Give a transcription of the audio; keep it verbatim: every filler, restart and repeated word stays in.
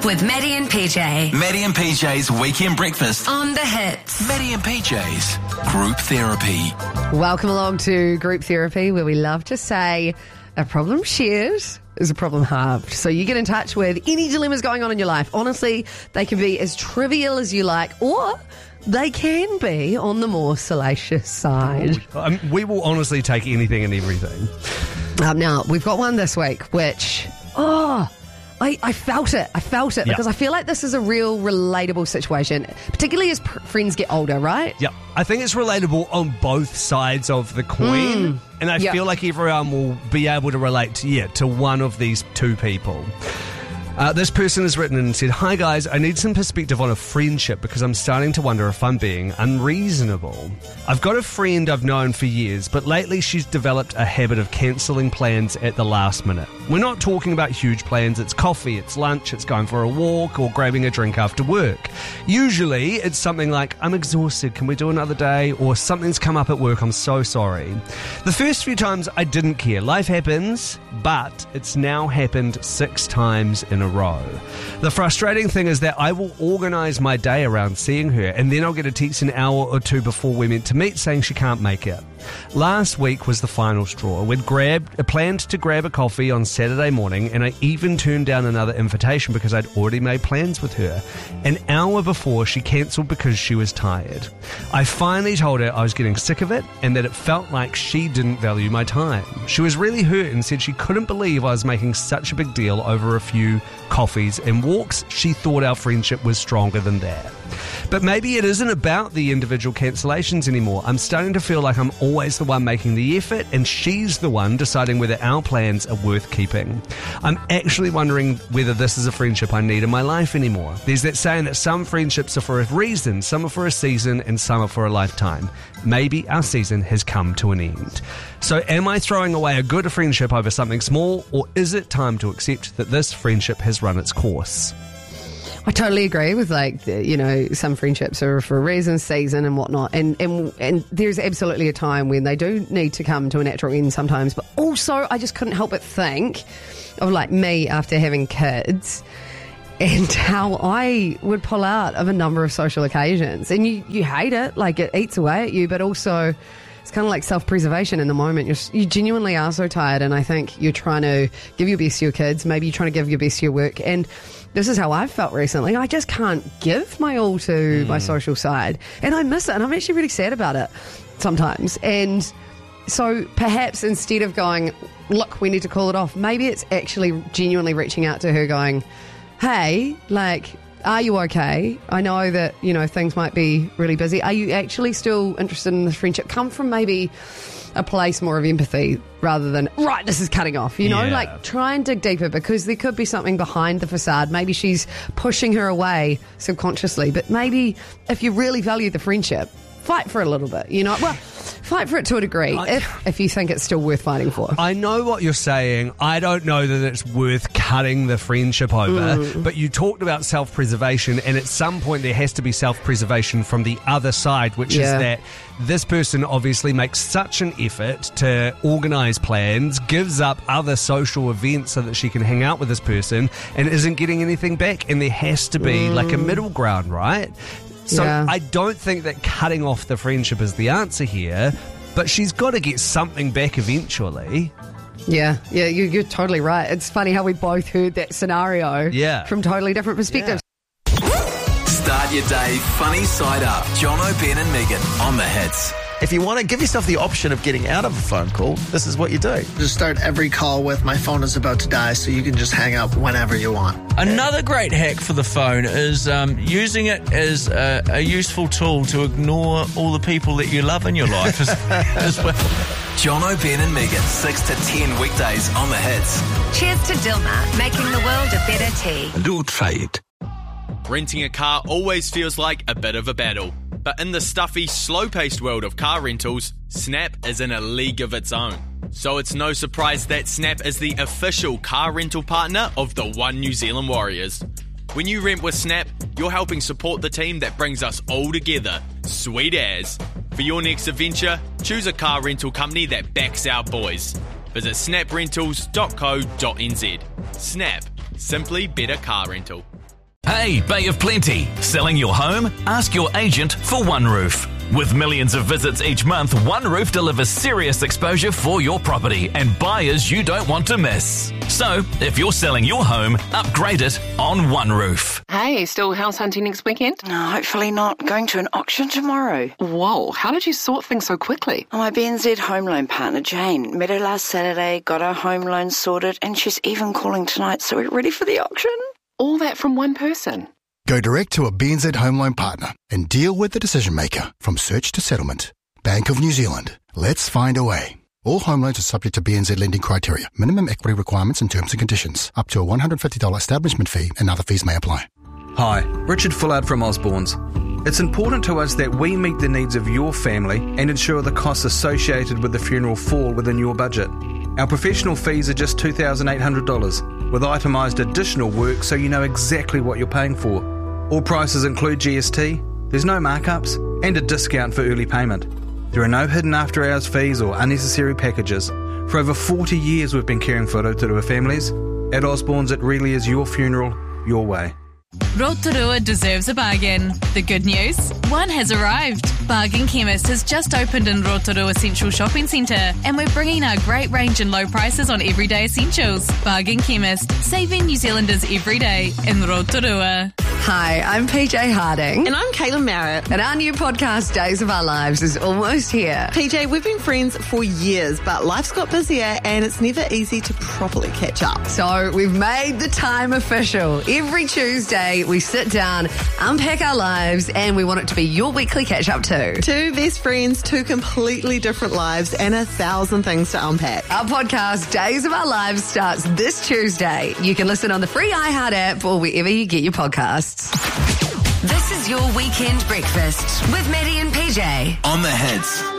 with Maddie and P J. Maddie and P J's Weekend Breakfast On the Hits. Maddie and P J's Group Therapy. Welcome along to Group Therapy, where we love to say a problem shared is a problem halved. So you get in touch with any dilemmas going on in your life. Honestly, they can be as trivial as you like, or they can be on the more salacious side. Um, we will honestly take anything and everything. Um, now, we've got one this week, which, oh, I, I felt it. I felt it Yeah. because I feel like this is a real relatable situation, particularly as pr- friends get older, right? Yeah, I think it's relatable on both sides of the coin, and I Yeah. feel like everyone will be able to relate to, yeah, to one of these two people. Uh, this person has written and said, "Hi guys, I need some perspective on a friendship because I'm starting to wonder if I'm being unreasonable. I've got a friend I've known for years, but lately she's developed a habit of cancelling plans at the last minute. We're not talking about huge plans, it's coffee, it's lunch, it's going for a walk or grabbing a drink after work. Usually it's something like, I'm exhausted, can we do another day? Or something's come up at work, I'm so sorry. The first few times I didn't care, life happens, but it's now happened six times in a row. The frustrating thing is that I will organise my day around seeing her, and then I'll get a text an hour or two before we're meant to meet saying she can't make it. Last week was the final straw. We'd grabbed, uh, planned to grab a coffee on Saturday morning, and I even turned down another invitation because I'd already made plans with her. An hour before, she cancelled because she was tired. I finally told her I was getting sick of it and that it felt like she didn't value my time. She was really hurt and said she couldn't believe I was making such a big deal over a few coffees and walks. She thought our friendship was stronger than that. But maybe it isn't about the individual cancellations anymore. I'm starting to feel like I'm always the one making the effort and she's the one deciding whether our plans are worth keeping. I'm actually wondering whether this is a friendship I need in my life anymore. There's that saying that some friendships are for a reason, some are for a season, and some are for a lifetime. Maybe our season has come to an end. So am I throwing away a good friendship over something small, or is it time to accept that this friendship has run its course?" I totally agree with, like, the, you know, some friendships are for a reason, season and whatnot. And, and and there's absolutely a time when they do need to come to a natural end sometimes. But also, I just couldn't help but think of, like, me after having kids and how I would pull out of a number of social occasions. And you, you hate it, like, it eats away at you, but also it's kind of like self-preservation in the moment. You're, you genuinely are so tired, and I think you're trying to give your best to your kids. Maybe you're trying to give your best to your work. And this is how I've felt recently. I just can't give my all to mm. my social side, and I miss it, and I'm actually really sad about it sometimes. And so perhaps instead of going, look, we need to call it off, maybe it's actually genuinely reaching out to her going, hey, like, are you okay? I know that, you know, things might be really busy. Are you actually still interested in this friendship? Come from maybe a place more of empathy rather than, right, this is cutting off, you know? Yeah. Like, try and dig deeper, because there could be something behind the facade. Maybe she's pushing her away subconsciously, but maybe if you really value the friendship, fight for it a little bit, you know? Well, fight for it to a degree, I, if, if you think it's still worth fighting for. I know what you're saying. I don't know that it's worth cutting the friendship over, mm. but you talked about self-preservation, and at some point there has to be self-preservation from the other side, which yeah. is that this person obviously makes such an effort to organise plans, gives up other social events so that she can hang out with this person, and isn't getting anything back, and there has to be mm. like a middle ground, right? So yeah. I don't think that cutting off the friendship is the answer here, but she's got to get something back eventually. Yeah, yeah, you, you're totally right. It's funny how we both heard that scenario yeah. from totally different perspectives. Yeah. Start your day funny side up. Jono, Ben and Megan on the Hits. If you want to give yourself the option of getting out of a phone call, this is what you do. Just start every call with, my phone is about to die, so you can just hang up whenever you want. Another great hack for the phone is um, using it as a, a useful tool to ignore all the people that you love in your life as, as well. Jono, Ben and Megan, six to ten weekdays on the Hits. Cheers to Dilmah, making the world a better tea. Do try it. Renting a car always feels like a bit of a battle. But in the stuffy, slow-paced world of car rentals, Snap is in a league of its own. So it's no surprise that Snap is the official car rental partner of the One New Zealand Warriors. When you rent with Snap, you're helping support the team that brings us all together. Sweet as. For your next adventure, choose a car rental company that backs our boys. Visit snap rentals dot co dot n z. Snap. Simply better car rental. Hey, Bay of Plenty. Selling your home? Ask your agent for OneRoof. With millions of visits each month, OneRoof delivers serious exposure for your property and buyers you don't want to miss. So, if you're selling your home, upgrade it on OneRoof. Hey, still house hunting next weekend? No, hopefully not. Going to an auction tomorrow. Whoa, how did you sort things so quickly? My B N Z home loan partner, Jane, met her last Saturday, got our home loan sorted, and she's even calling tonight, so we're ready for the auction. All that from one person? Go direct to a B N Z home loan partner and deal with the decision maker from search to settlement. Bank of New Zealand. Let's find a way. All home loans are subject to B N Z lending criteria, minimum equity requirements and terms and conditions. Up to a one hundred fifty dollars establishment fee and other fees may apply. Hi, Richard Fullard from Osborne's. It's important to us that we meet the needs of your family and ensure the costs associated with the funeral fall within your budget. Our professional fees are just two thousand eight hundred dollars, with itemised additional work so you know exactly what you're paying for. All prices include G S T, there's no markups, and a discount for early payment. There are no hidden after-hours fees or unnecessary packages. For over forty years we've been caring for Rotorua families. At Osborne's, it really is your funeral, your way. Rotorua deserves a bargain. The good news? One has arrived. Bargain Chemist has just opened in Rotorua Central Shopping Centre, and we're bringing our great range and low prices on everyday essentials. Bargain Chemist, saving New Zealanders every day in Rotorua. Hi, I'm P J Harding. And I'm Caitlin Merritt. And our new podcast, Days of Our Lives, is almost here. P J, we've been friends for years, but life's got busier and it's never easy to properly catch up. So we've made the time official. Every Tuesday, we sit down, unpack our lives, and we want it to be your weekly catch-up too. Two best friends, two completely different lives, and a thousand things to unpack. Our podcast, Days of Our Lives, starts this Tuesday. You can listen on the free iHeart app or wherever you get your podcasts. This is your weekend breakfast with Maddie and P J. On the Hits.